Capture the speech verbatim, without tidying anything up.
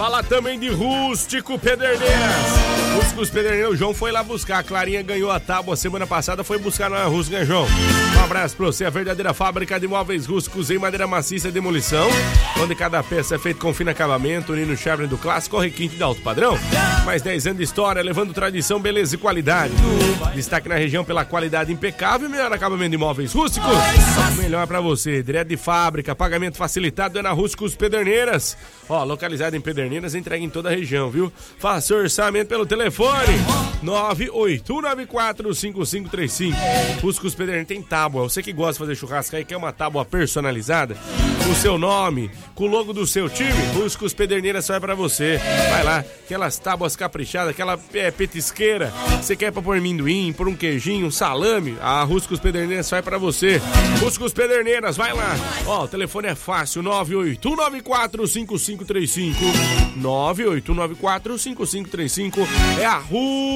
Fala também de Rústico Pederneiras. Rústicos Pederneiras, o João foi lá buscar. A Clarinha ganhou a tábua semana passada, foi buscar na Rústica, né, João? Um abraço pra você, a verdadeira fábrica de móveis rústicos em madeira maciça e demolição, onde cada peça é feita com fino acabamento, unindo o charme do clássico ao requinte de alto padrão. Mais dez anos de história, levando tradição, beleza e qualidade. Destaque na região pela qualidade impecável e melhor acabamento de móveis rústicos. Melhor pra você, direto de fábrica, pagamento facilitado é na Rústicos Pederneiras. Ó, localizado em Pederneiras, entrega em toda a região, viu? Faça orçamento pelo telefone nove oito um nove quatro cinco cinco três cinco. Rústicos Pederneiras tem tábua. Você que gosta de fazer churrasco aí, quer uma tábua personalizada com o seu nome, com o logo do seu time, Rústicos Pederneiras só é pra você. Vai lá, aquelas tábuas caprichadas, aquela é, petisqueira, você quer pra pôr amendoim, pôr um queijinho, um salame, a Rústicos Pederneiras só é pra você. Rústicos Pederneiras, vai lá. Ó, o telefone é fácil, nove oito um nove quatro cinco cinco três cinco. nove oito um nove quatro cinco cinco três cinco. É a Rústicos